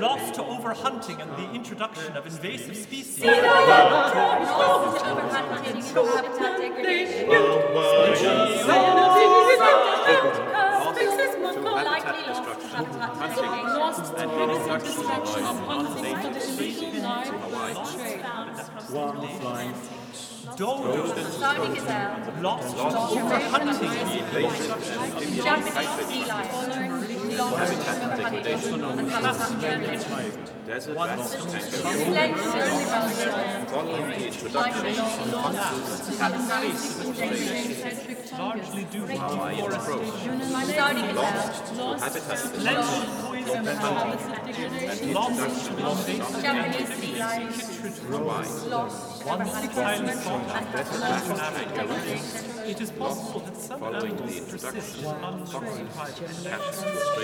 Lost to overhunting and the introduction of invasive species. Lost to overhunting and habitat degradation. Species more likely lost to habitat degradation. Lost to innocent destruction of uncontrolled illegal livestock trade. One flying fox. Dodo. Starting gazelle. Lost to overhunting. Japanese sea lion. Lost to overhunting and habitat degradation. Desert rats and kangaroos. Splendid early lion. Following the introduction of Largely due to Hawaiian deforestation. crows. Starting gazelle. Habitat Splendid destruction. poison hunting. Lost to invasive Japanese sea lion. Hawaii. Lost to Once overhunting highly sought and after habitat international degradation. it is possible that some Following the animals persist introduction of untried. cats.